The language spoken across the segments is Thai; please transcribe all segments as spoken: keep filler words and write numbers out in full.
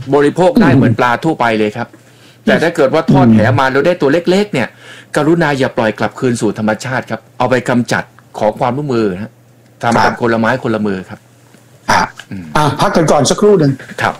บริโภคได้เหมือนปลาทั่วไปเลยครับแต่ถ้าเกิดว่าทอดแหมาแล้วได้ตัวเล็กๆเนี่ยกรุณาอย่าปล่อยกลับคืนสู่ธรรมชาติครับเอาไปกำจัดขอความร่วมมือนะทำกันคนละไม้คนละมือครับอ่ะอ่ะพักกันก่อนสักครู่หนึ่งครับ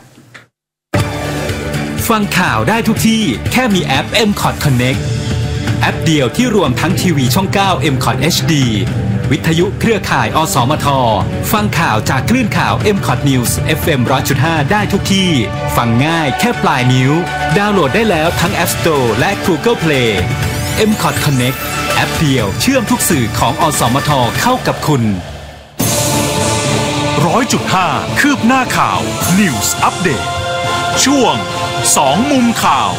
ฟังข่าวได้ทุกที่แค่มีแอป เอ็ม คอท Connect แอปเดียวที่รวมทั้งทีวีช่องเก้า เอ็ม คอท เอช ดี วิทยุเครือข่ายอสมทฟังข่าวจากคลื่นข่าว เอ็ม คอท News เอฟ เอ็ม หนึ่งร้อยจุดห้า ได้ทุกที่ฟังง่ายแค่ปลายนิ้วดาวน์โหลดได้แล้วทั้ง App Store และ Google Play เอ็ม คอท Connect แอปเดียวเชื่อมทุกสื่อของอสมทเข้ากับคุณ หนึ่งร้อยจุดห้า คืบหน้าข่าว News Update ช่วงสองมุมข่าว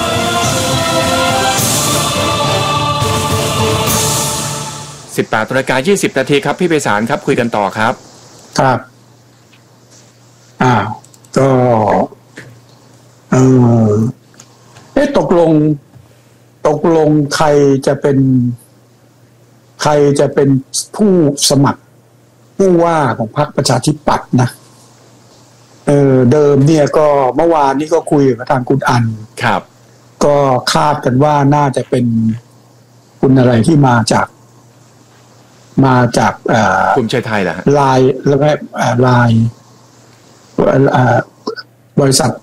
สิบแปดนาฬิกายี่สิบนาทีครับพี่ไพศาลครับคุยกันต่อครับครับอ้าวก็เออเอ๊ะตกลงตกลงใครจะเป็นใครจะเป็นผู้สมัครผู้ว่าของพรรคประชาธิปัตย์นะเออเดิมเนี่ยก็เมื่อวานนี้ก็คุยกับทางคุณอันครับก็คาดกันว่าน่าจะเป็นคุณอะไรที่มาจากมาจากภูมิใจไทยแหละลายแล้วก็ลายบริษัท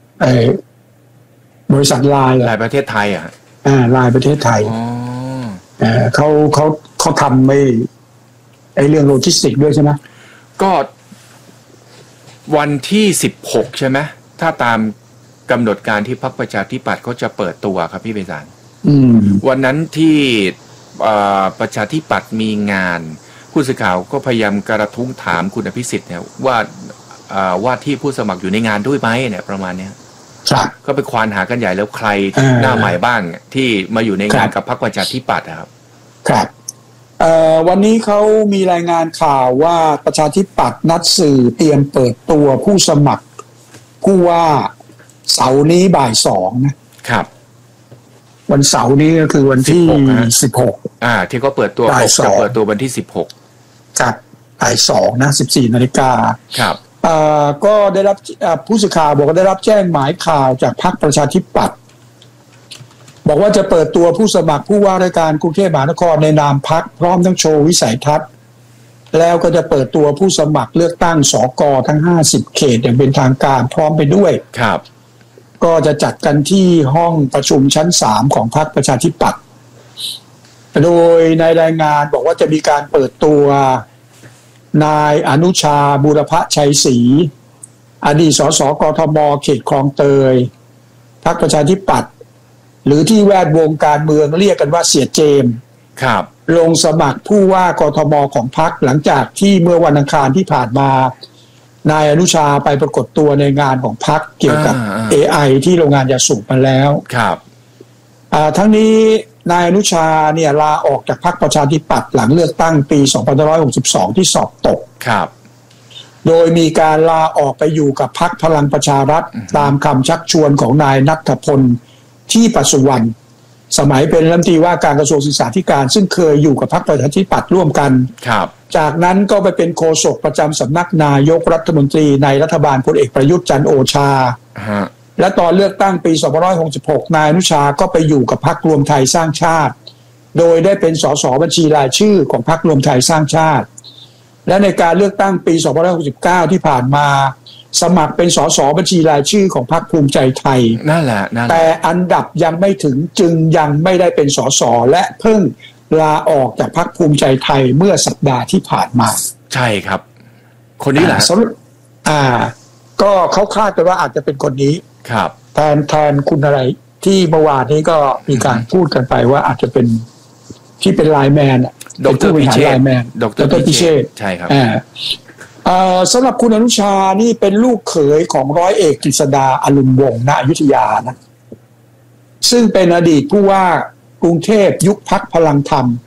บริษัทลายลายประเทศไทยอ่ะอ่าลายประเทศไทยอ๋อเขาเขาเขาทำไม่ไอเรื่องโลจิสติกด้วยใช่ไหมก็วันที่สิบหกใช่ไหมถ้าตามกำหนดการที่พรรคประชาธิปัตย์เขาจะเปิดตัวครับพี่ไพศาลวันนั้นที่ประชาธิปัตย์มีงานผู้สื่อข่าวก็พยายามกระทุ้งถามคุณอภิสิทธิ์เนี่ยว่าว่าที่ผู้สมัครอยู่ในงานด้วยไหมเนี่ยประมาณนี้ก็ไปควานหากันใหญ่แล้วใครหน้าใหม่บ้างที่มาอยู่ในงานกับพรรคประชาธิปัตย์ครับครับวันนี้เขามีรายงานข่าวว่าประชาธิปัตย์นัดสื่อเตรียมเปิดตัวผู้สมัครผู้ว่าเสาร์นี้บ่ายสองนะครับวันเสาร์นี้ก็คือวันที่สิบหกอ่าที่เขาเปิดตัวจะเปิดตัววันที่สิบหกครับบ่ายสองนะสิบสี่นาฬิกาครับอ่าก็ได้รับผู้สื่อข่าวบอกว่าได้รับแจ้งหมายข่าวจากพรรคประชาธิปัตย์บอกว่าจะเปิดตัวผู้สมัครผู้ว่าราชการกรุงเทพมหานครในนามพรรคพร้อมทั้งโชว์วิสัยทัศน์แล้วก็จะเปิดตัวผู้สมัครเลือกตั้งสกทั้งห้าสิบเขตอย่างเป็นทางการพร้อมไปด้วยครับก็จะจัดกันที่ห้องประชุมชั้นสามของพรรคประชาธิปัตย์โดยในรายงานบอกว่าจะมีการเปิดตัวนายอนุชาบูรพชัยศรีอดีตสสกทมเขตคลองเตยพรรคประชาธิปัตย์หรือที่แวดวงการเมืองเรียกกันว่าเสียเจมส์ครับลงสมัครผู้ว่ากทมของพรรคหลังจากที่เมื่อวันอังคารที่ผ่านมานายอนุชาไปปรากฏตัวในงานของพรรคเกี่ยวกับ เอ ไอ ที่โรงงานยาสูบมาแล้วครับทั้งนี้นายอนุชาเนี่ยลาออกจากพรรคประชาธิปัตย์หลังเลือกตั้งปีสองพันห้าร้อยหกสิบสองที่สอบตกครับโดยมีการลาออกไปอยู่กับพรรคพลังประชารัฐตามคำชักชวนของนายณัฐพลที่ปัจจุบันสมัยเป็นรัฐมนตรีว่าการกระทรวงศึกษาธิการซึ่งเคยอยู่กับพรรคประชาธิปัตย์ร่วมกันครับจากนั้นก็ไปเป็นโฆษกประจำสำนักนายกรัฐมนตรีในรัฐบาลพลเอกประยุทธ์จันทร์โอชาและตอนเลือกตั้งปีสองพันห้าร้อยหกสิบหกนายอนุชาก็ไปอยู่กับพรรครวมไทยสร้างชาติโดยได้เป็นสสบัญชีรายชื่อของพรรครวมไทยสร้างชาติและในการเลือกตั้งปีสองพันห้าร้อยหกสิบเก้าที่ผ่านมาสมัครเป็นสสบัญชีรายชื่อของพรรคภูมิใจไทยนั่นแหละนั่นแหละแต่อันดับยังไม่ถึงจึงยังไม่ได้เป็นสสและเพิ่งลาออกจากพรรคภูมิใจไทยเมื่อสัปดาห์ที่ผ่านมาใช่ครับคนนี้แหละอ่าก็เขาคาดกันว่าอาจจะเป็นคนนี้ครับแทนแทนคุณอะไรที่เมื่อวานนี้ก็มีการพูดกันไปว่าอาจจะเป็นที่เป็นไลน์แมนดร.พิเชษฐ์ดร.พิเชษฐ์ใช่ครับอ่าสำหรับคุณอนุชานี่เป็นลูกเขยของร้อยเอกกฤษดาอรุณวงศ์ณอยุธยานะซึ่งเป็นอดีตผู้ว่ากรุงเทพยุคพรรคพลังธรรม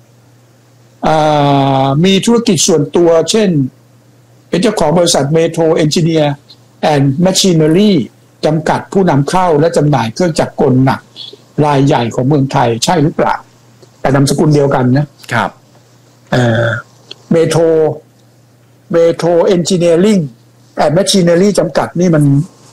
มีธุรกิจส่วนตัวเช่นเป็นเจ้าของบริษัทเมโทรเอนจิเนียร์แอนด์แมชชีเนอรี่จำกัดผู้นำเข้าและจำหน่ายเครื่องจักรกลหนักรายใหญ่ของเมืองไทยใช่หรือเปล่าแต่นามสกุลเดียวกันนะครับเมโทรเมโทรเอนจิเนียริ่งแอนด์แมชชีเนอรี่จำกัดนี่มัน